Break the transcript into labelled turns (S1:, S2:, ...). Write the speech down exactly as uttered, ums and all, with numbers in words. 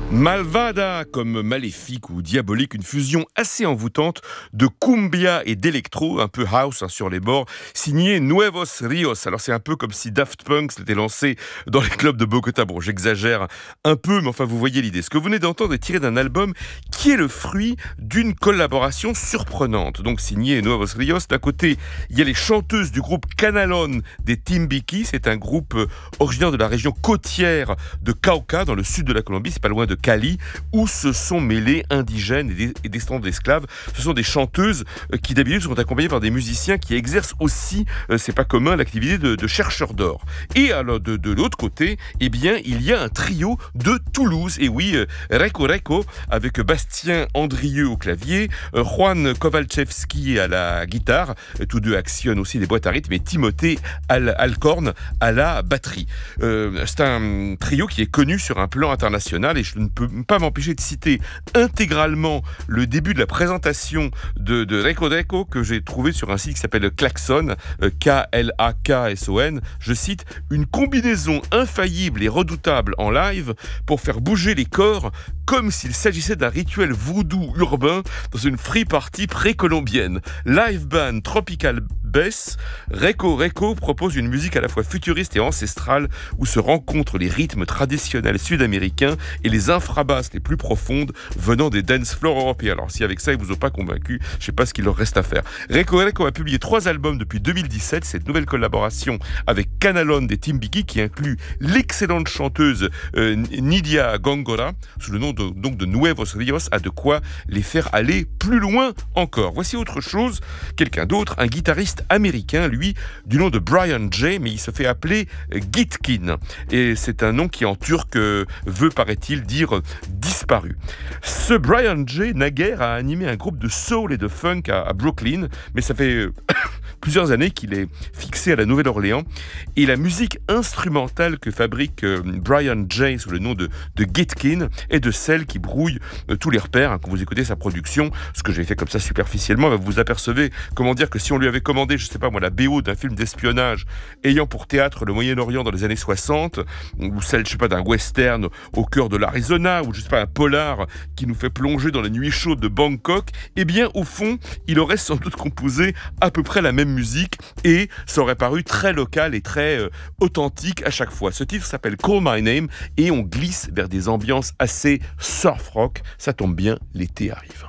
S1: Malvada, comme maléfique ou diabolique, une fusion assez envoûtante de cumbia et d'électro, un peu house hein, sur les bords, signé Nuevos Rios. Alors c'est un peu comme si Daft Punk s'était lancé dans les clubs de Bogota. Bon, j'exagère un peu, mais enfin vous voyez l'idée. Ce que vous venez d'entendre est tiré d'un album qui est le fruit d'une collaboration surprenante. Donc signé Nuevos Rios, d'un côté il y a les chanteuses du groupe Canalón des Timbiquí, c'est un groupe originaire de la région côtière de Cauca, dans le sud de la Colombie, c'est pas loin de Cali, où se sont mêlés indigènes et, des, et descendants d'esclaves. Ce sont des chanteuses euh, qui d'habitude sont accompagnées par des musiciens qui exercent aussi, euh, c'est pas commun, l'activité de, de chercheurs d'or. Et alors de, de l'autre côté, eh bien, il y a un trio de Toulouse. Et oui, euh, Reco Reco, avec Bastien Andrieux au clavier, euh, Juan Kowalczewski à la guitare, euh, tous deux actionnent aussi des boîtes à rythme, et Timothée Al- Alcorn à la batterie. Euh, c'est un trio qui est connu sur un plan international, et je ne peux pas m'empêcher de citer intégralement le début de la présentation de, de Reco Reco que j'ai trouvé sur un site qui s'appelle Klaxon, euh, K L A K S O N. Je cite: une combinaison infaillible et redoutable en live pour faire bouger les corps comme s'il s'agissait d'un rituel voodoo urbain dans une free party précolombienne. Live band Tropical Bass, Reco Reco propose une musique à la fois futuriste et ancestrale où se rencontrent les rythmes traditionnels sud-américains et les infrabasses les plus profondes venant des dance floors européens. Alors si avec ça ils vous ont pas convaincu, je sais pas ce qu'il leur reste à faire. Reco Reco a publié trois albums depuis deux mille dix-sept. Cette nouvelle collaboration avec Canalón des Timbiquí, qui inclut l'excellente chanteuse euh, Nidia Góngora sous le nom de, donc de Nuevos Rios, a de quoi les faire aller plus loin encore. Voici autre chose, quelqu'un d'autre, un guitariste américain, lui, du nom de Brian J, mais il se fait appeler euh, Gitkin. Et c'est un nom qui en turc euh, veut, paraît-il, dire euh, disparu. Ce Brian J, naguère, a animé un groupe de soul et de funk à, à Brooklyn, mais ça fait euh, plusieurs années qu'il est fixé à la Nouvelle-Orléans. Et la musique instrumentale que fabrique euh, Brian J sous le nom de, de Gitkin est de celle qui brouille euh, tous les repères. Hein, quand vous écoutez sa production, ce que j'ai fait comme ça superficiellement, vous vous apercevez, comment dire, que si on lui avait commandé, je sais pas moi, la B O d'un film d'espionnage ayant pour théâtre le Moyen-Orient dans les années soixante, ou celle, je sais pas, d'un western au cœur de l'Arizona, ou je sais pas, un polar qui nous fait plonger dans les nuits chaudes de Bangkok, eh bien, au fond, il aurait sans doute composé à peu près la même musique, et ça aurait paru très local et très euh, authentique à chaque fois. Ce titre s'appelle Call My Name, et on glisse vers des ambiances assez surf rock. Ça tombe bien, l'été arrive.